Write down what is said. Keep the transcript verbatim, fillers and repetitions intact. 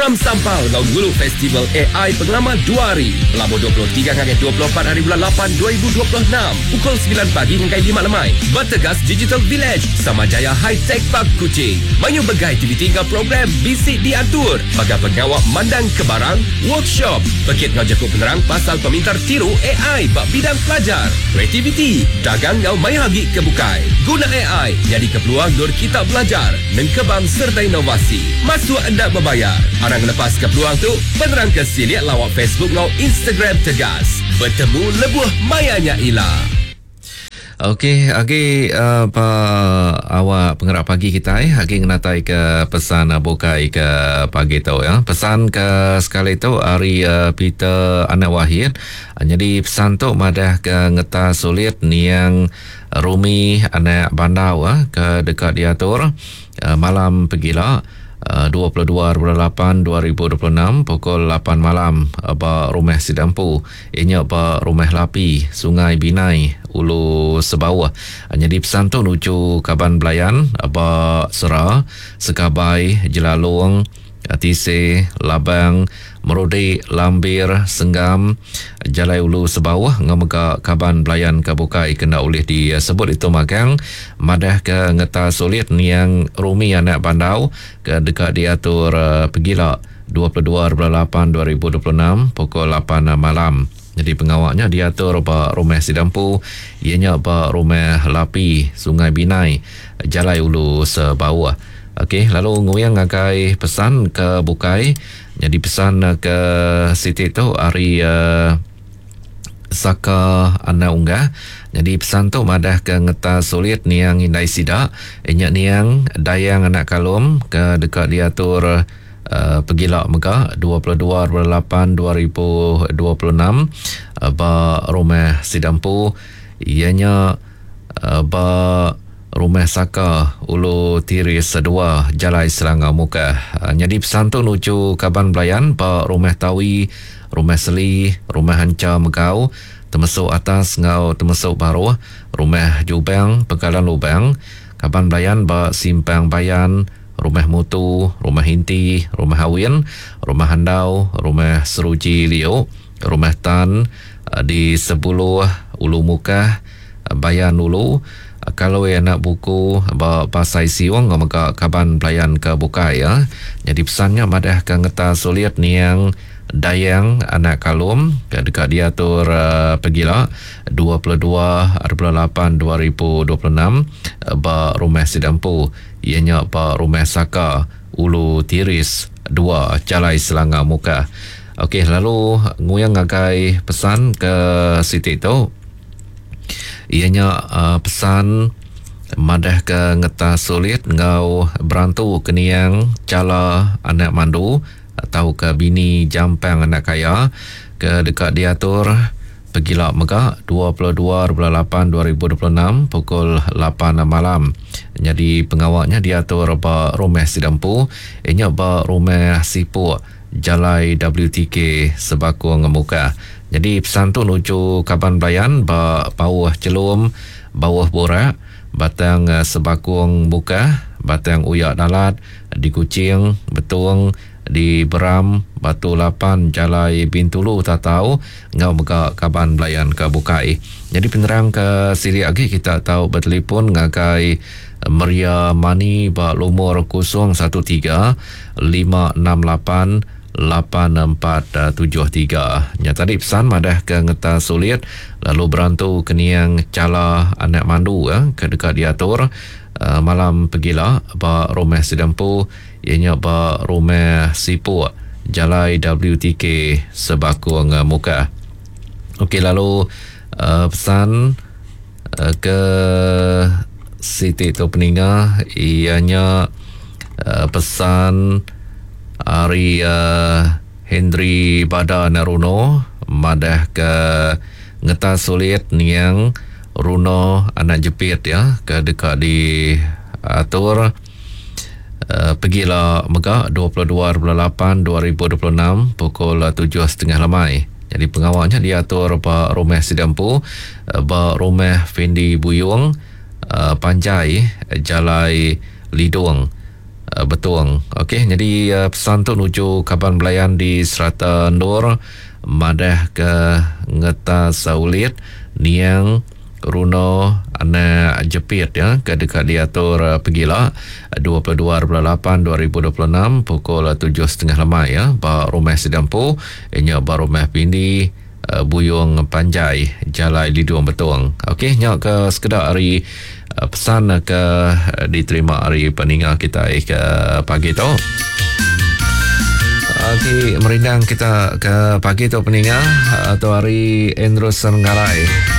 Ngam sampal ngau ngulu Festival A I Pengalaman dua hari. Selama dua puluh tiga hingga dua puluh empat hari bulan lapan dua ribu dua puluh enam. Pukul sembilan pagi hingga lima lemai. Bertegas Digital Village, Samajaya High Tech Park Kuching. Manyu begai aktiviti ngau program bisik diatur. Bagai pengawak mandang ke barang, workshop. Pekit ngau jakup penerang pasal pemintar tiru A I bak bidang pelajar. Kreativiti, dagang ngau mai hagi kebukai. Guna A I, jadi kepeluang nur kita belajar. Nengkebang serta inovasi. Masuk anda berbayar. Arang lepas ke peluang tu, penerang ke siliat lawak Facebook ngau Instagram Tegas. Bertemu lebuh mayanya Ila. Okey, okey uh, pa awak penggerak pagi kita eh, lagi ngenatai ke pesan uh, bukai ke pagi tu ya. Pesan ke sekali tu hari uh, Peter anak Wahid. Uh, jadi pesan tu madah ke ngeta sulit ni yang Rumi anak bandau uh, ke dekat diatur uh, malam pergilah. Uh, dua puluh dua bulan lapan dua ribu dua puluh enam pukul lapan malam ba rumah Sidampu ianya ba rumah Lapi Sungai Binai Ulu Sebawah. Uh, jadi pesan tu nuju Kaban Belayan ba Sera Sekabai Jelalong Tise Labang Merudi Lambir Senggam Jalai Ulu Sebawah ngamega Kaban Belayan Kabukai kena oleh disebut itu magang madah ke ngeta sulit niang Rumi anak bandau ke dekat diatur uh, pegila dua puluh dua bulan lapan dua ribu dua puluh enam pukul lapan malam. Jadi pengawaknya diatur ba rumah Sidampu ianya ba rumah Lapi Sungai Binai Jalai Ulu Sebawah. Okey, lalu nguyang ngagai pesan ke bukai. Jadi pesan ke Siti tu hari uh, Saka Ana Unggah. Jadi pesan tu madah ke ngeta sulit niang indai sida. Inya niang dayang anak kalum ke dekat diatur uh, pegilak mega dua puluh dua bulan lapan dua ribu dua puluh enam uh, ba rumah Sidampu. Ianya uh, ba Rumah Saka Ulu Tiris dua Jalai Selangor Muka. Jadi pesan tu nuju Kaban Belayan ba Rumah Tawi, Rumah Seli, Rumah Hanca Megau, termasuk atas ngau termasuk baru Rumah Jubang Pekalan Lubang, Kaban Belayan ba Simpang Bayan, Rumah Mutu, Rumah Hinti, Rumah Hawin, Rumah Handau, Rumah Seruji Leo, Rumah Tan di Sepuluh Ulu Muka Bayan Ulu. Kalau yang nak buku pasai siwang maka Kaban Belayan ke buka ya. Jadi pesannya madah ke ngeta sulit niang dayang anak kalum ke dekat diatur uh, pegila dua puluh dua bulan lapan dua ribu dua puluh enam ba rumah Sidampu ianya ba rumah Saka Ulu Tiris dua Jalai Selangor Muka. Okey, lalu nguyang ngagai pesan ke Siti tu ianya uh, pesan madah ke ngeta sulit ngau berantu keniang cala anak mandu atau ke bini jampang anak kaya ke dekat diatur pegila mega dua puluh dua bulan lapan dua ribu dua puluh enam pukul lapan malam. Jadi pengawaknya diatur ba rumah Sidampu ianya ba rumah Sipu Jalai W T K Sebakung Muka. Jadi pesan tu nuju Kaban Belayan ba bawah Celum, bawah Borak, batang uh, Sebakung Muka, batang Uyak Dalat, di Kuching, Betung, di Beram, Batu Lapan, Jalai Bintulu Tatau, ngau mega Kaban Belayan ke bukai. Jadi penerang ke sili lagi kita tahu bertelefon ngagai Maria Mani ba lumur kosong satu tiga lima enam lapan lapan empat tujuh tiga. Nya tadi pesan madah ke ngeta sulit lalu berantu keniang cala anak mandu eh, ke dekat diatur uh, malam pegila ba rumah Sidampu ianya ba rumah Sipu Jalai W T K Sebakung Muka. Okey, lalu uh, pesan uh, ke Siti tu peninga ianya uh, pesan hari uh, Henry Bada Naruno madah ke ngeta sulit niang Runo anak jepit ya ke dekat di atur uh, pergilah mega dua puluh dua bulan lapan dua ribu dua puluh enam pukul tujuh tiga puluh lemai. Jadi pengawalnya diatur ba rumah Sidampu ba rumah Fendi Buyung uh, Panjai Jalai Lidung uh, Betuang. Okey, jadi uh, pesan tu nuju Kaban Belayan di Serata Nur, madah ke Ngeta Saulit, Niang Runo Ana Jepit ya, ke dekat diatur uh, pergilah dua puluh dua lapan dua ribu dua puluh enam pukul tujuh tiga puluh lemai ya, ba rumah sedampu inya ba rumah pindi uh, Buyung Panjai Jalai Liduang Betuang. Okey, nyak ke sekedar hari uh, pesan ke uh, diterima hari peninggal kita eh, ke pagi tu. Okey, merindang kita ke pagi tu peninggal atau hari Andrew Senggalai.